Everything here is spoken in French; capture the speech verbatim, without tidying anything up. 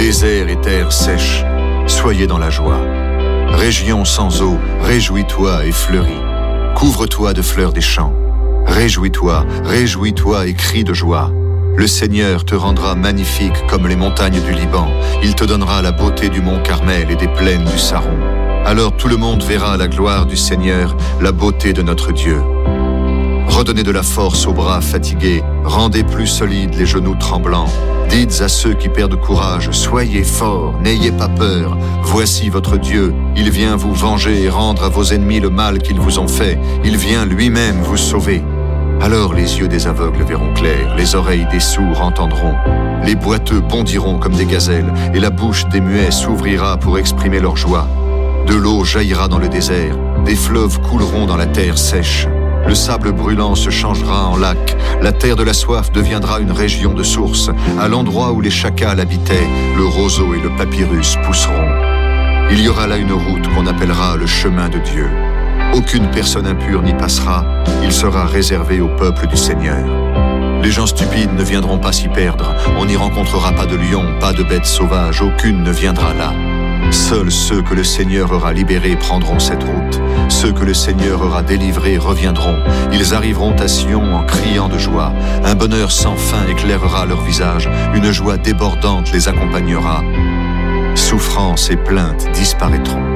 Désert et terre sèche, soyez dans la joie. Région sans eau, réjouis-toi et fleuris. Couvre-toi de fleurs des champs. Réjouis-toi, réjouis-toi et crie de joie. Le Seigneur te rendra magnifique comme les montagnes du Liban. Il te donnera la beauté du mont Carmel et des plaines du Saron. Alors tout le monde verra la gloire du Seigneur, la beauté de notre Dieu. Redonnez de la force aux bras fatigués, rendez plus solides les genoux tremblants. Dites à ceux qui perdent courage, soyez forts, n'ayez pas peur. Voici votre Dieu, il vient vous venger et rendre à vos ennemis le mal qu'ils vous ont fait. Il vient lui-même vous sauver. Alors les yeux des aveugles verront clair, les oreilles des sourds entendront. Les boiteux bondiront comme des gazelles, et la bouche des muets s'ouvrira pour exprimer leur joie. De l'eau jaillira dans le désert, des fleuves couleront dans la terre sèche. Le sable brûlant se changera en lac, la terre de la soif deviendra une région de sources. À l'endroit où les chacals habitaient, le roseau et le papyrus pousseront. Il y aura là une route qu'on appellera le chemin de Dieu. Aucune personne impure n'y passera, il sera réservé au peuple du Seigneur. Les gens stupides ne viendront pas s'y perdre, on n'y rencontrera pas de lions, pas de bêtes sauvages, aucune ne viendra là. Seuls ceux que le Seigneur aura libérés prendront cette route. Ceux que le Seigneur aura délivrés reviendront. Ils arriveront à Sion en criant de joie. Un bonheur sans fin éclairera leur visage. Une joie débordante les accompagnera. Souffrance et plainte disparaîtront.